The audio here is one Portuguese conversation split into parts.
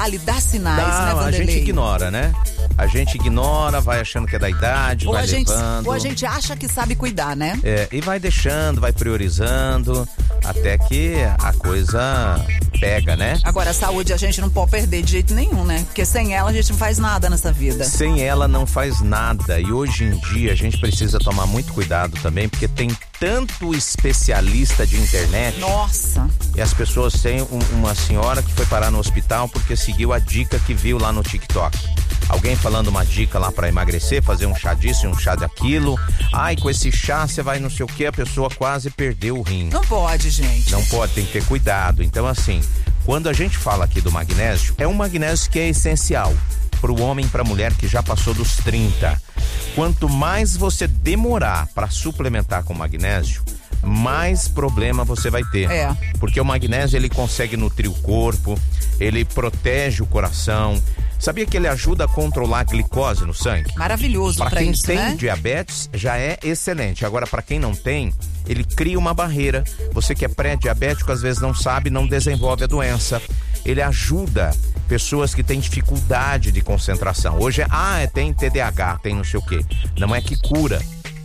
fale, dá sinais, né, Vanderlei? A gente ignora, né? A gente ignora, vai achando que é da idade, vai levando. Ou a gente acha que sabe cuidar, né? E vai deixando, vai priorizando, até que a coisa pega, né? Agora, a saúde a gente não pode perder de jeito nenhum, né? Porque sem ela a gente não faz nada nessa vida. Sem ela não faz nada. E hoje em dia a gente precisa tomar muito cuidado também, porque tem tanto especialista de internet. Nossa! E as pessoas têm uma senhora que foi parar no hospital porque seguiu a dica que viu lá no TikTok. Alguém falando uma dica lá pra emagrecer, fazer um chá disso, um chá daquilo. Ai, com esse chá você vai não sei o que, a pessoa quase perdeu o rim. Não pode, gente. Não pode, tem que ter cuidado. Então, assim, quando a gente fala aqui do magnésio, é um magnésio que é essencial pro homem e pra mulher que já passou dos 30. Quanto mais você demorar pra suplementar com magnésio, mais problema você vai ter. Porque o magnésio, ele consegue nutrir o corpo, ele protege o coração. Sabia que ele ajuda a controlar a glicose no sangue? Maravilhoso pra isso, Para quem tem né? diabetes, já é excelente. Agora, para quem não tem, ele cria uma barreira. Você que é pré-diabético, às vezes não sabe, não desenvolve a doença. Ele ajuda pessoas que têm dificuldade de concentração. Hoje tem TDAH, tem não sei o quê. Não é que cura,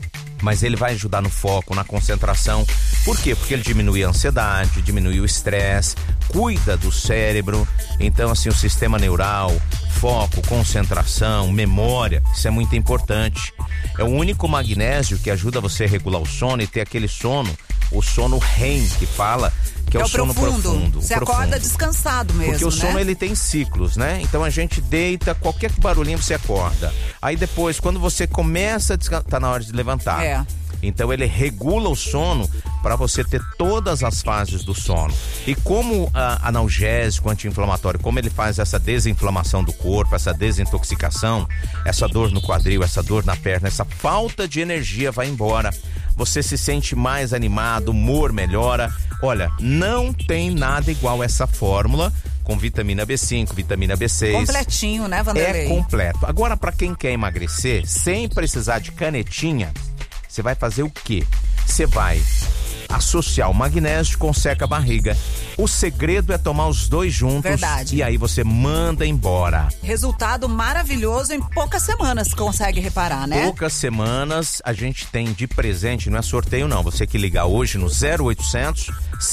mas ele vai ajudar no foco, na concentração. Por quê? Porque ele diminui a ansiedade, diminui o estresse, cuida do cérebro. Então, assim, o sistema neural, foco, concentração, memória, isso é muito importante. É o único magnésio que ajuda você a regular o sono e ter aquele sono, o sono REM, que fala, que é o sono profundo. Você acorda descansado mesmo, porque o sono, né? ele tem ciclos, né? Então a gente deita, qualquer barulhinho você acorda. Aí depois, quando você começa a descansar, tá na hora de levantar. Então ele regula o sono para você ter todas as fases do sono. E como analgésico, anti-inflamatório, como ele faz essa desinflamação do corpo, essa desintoxicação, essa dor no quadril, essa dor na perna, essa falta de energia vai embora. Você se sente mais animado, o humor melhora. Olha, não tem nada igual essa fórmula com vitamina B5, vitamina B6. Completinho, né, Vanderlei? É completo. Agora, para quem quer emagrecer, sem precisar de canetinha, você vai fazer o quê? Você vai associar o magnésio com seca-barriga. O segredo é tomar os dois juntos. Verdade. E aí você manda embora. Resultado maravilhoso, em poucas semanas consegue reparar, né? Poucas semanas a gente tem de presente, não é sorteio não, você que ligar hoje no 0800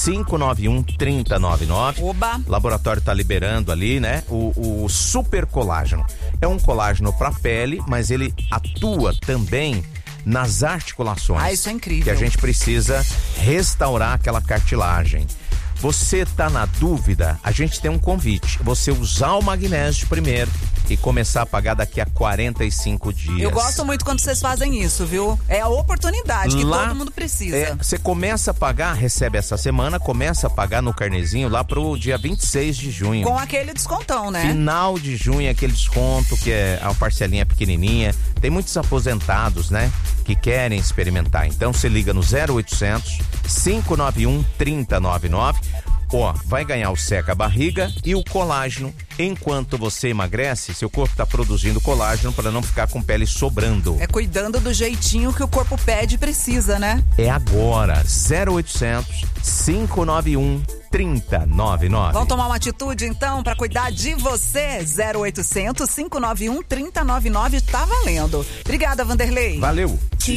591 3099. Oba! O laboratório tá liberando ali, né? O super colágeno. É um colágeno para pele, mas ele atua também nas articulações. Isso é incrível. Que a gente precisa restaurar aquela cartilagem. Você tá na dúvida? A gente tem um convite. Você usar o magnésio primeiro e começar a pagar daqui a 45 dias. Eu gosto muito quando vocês fazem isso, viu? É a oportunidade que todo mundo precisa. Você começa a pagar, recebe essa semana, começa a pagar no carnezinho lá pro dia 26 de junho. Com aquele descontão, né? Final de junho, aquele desconto que é a parcelinha pequenininha. Tem muitos aposentados, né? Que querem experimentar. Então você liga no 0800 591 3099. Vai ganhar o seca-barriga e o colágeno. Enquanto você emagrece, seu corpo está produzindo colágeno para não ficar com pele sobrando. É cuidando do jeitinho que o corpo pede e precisa, né? É agora. 0800 591 3099. Vamos tomar uma atitude, então, para cuidar de você? 0800 591 3099. Tá valendo. Obrigada, Vanderlei. Valeu.